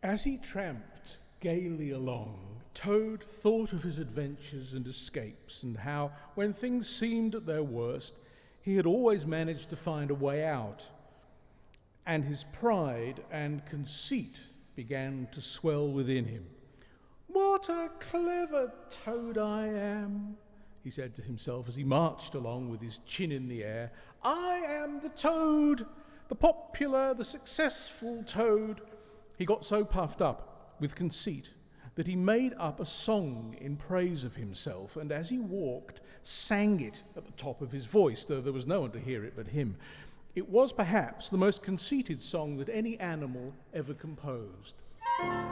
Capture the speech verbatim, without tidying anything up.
As he tramped gaily along, Toad thought of his adventures and escapes, and how, when things seemed at their worst, he had always managed to find a way out. And his pride and conceit began to swell within him. "What a clever Toad I am," he said to himself as he marched along with his chin in the air. "I am the Toad, the popular, the successful Toad." He got so puffed up with conceit that he made up a song in praise of himself, and as he walked, sang it at the top of his voice, though there was no one to hear it but him. It was perhaps the most conceited song that any animal ever composed.